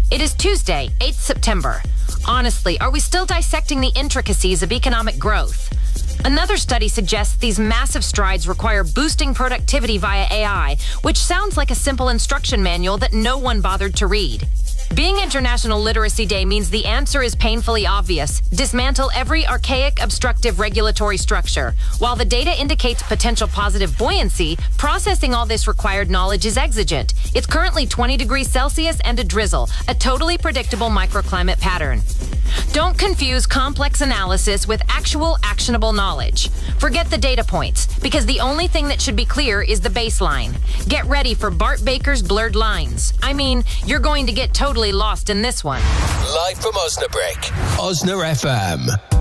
It is Tuesday, 8th September. Honestly, are we still dissecting the intricacies of economic growth? Another study suggests these massive strides require boosting productivity via AI, which sounds like a simple instruction manual that no one bothered to read. Being International Literacy Day means the answer is painfully obvious. Dismantle every archaic, obstructive regulatory structure. While the data indicates potential positive buoyancy, processing all this required knowledge is exigent. It's currently 20 degrees Celsius and a drizzle, a totally predictable microclimate pattern. Don't confuse complex analysis with actual actionable knowledge. Forget the data points, because the only thing that should be clear is the baseline. Get ready for Bart Baker's blurred lines. I mean, you're going to get totally lost in this one. Live from Osnabrück, Osna FM.